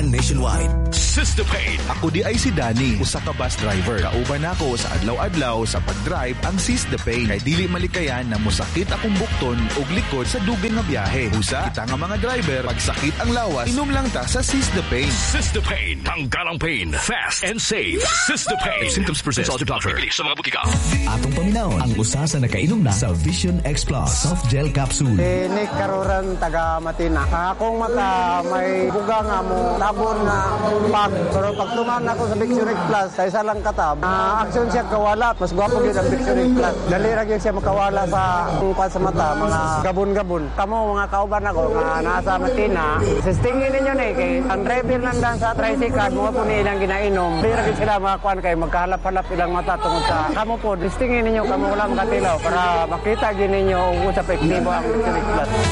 nationwide. System-Pain. Ako di ay si Danny, usa ka bus driver. Kauban ako sa adlaw-adlaw sa pag-drive ang System-Pain. Kay dili malikayan na mosakit akong bukton ug likod sa dugay nga biyahe. Usa, kita nga mga driver, pag sakit ang lawas, inom lang ta sa System-Pain. System-Pain. Tanggalang pain. Fast and safe. System-Pain. If symptoms persist, consult your doctor. Bili sa mga butika. Atong paminaw ang usa sa nakainom na sa Vision X Plus Soft Gel Capsule. Nick Karuran, taga Matina. Akong mata may buga nga mo tabon na pag. Pero pag tuman ako sa Vision X Plus, sa isa lang katab, aksyon siya kawala. Mas gwapo yun ang Vision X Plus. Dali rin siya makawala sa tungkol sa mata, mga gabon-gabon. Kamo mga kauban ako nga nasa Matina. Sistingin ninyo ni, kay ang driver lang sa tricycle, mga po nilang ginainom. Hindi rin sila makakuan kay magkahalap-halap ilang mata tungkol sa kamo po. Sistingin ninyo, kamo wala makatilaw para makita gin ninyo kung sa epektibo ang Vision X Plus.